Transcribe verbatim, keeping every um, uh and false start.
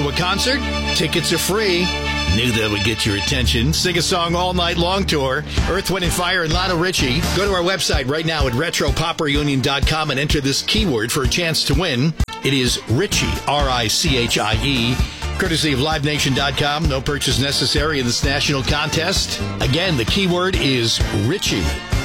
to a concert? Tickets are free. Knew that would get your attention. Sing a song all night long tour. Earth, Wind and Fire and Lionel Richie. Go to our website right now at retro pop reunion dot com and enter this keyword for a chance to win. It is Richie, R I C H I E. Courtesy of live nation dot com. No purchase necessary in this national contest. Again, the keyword is Richie.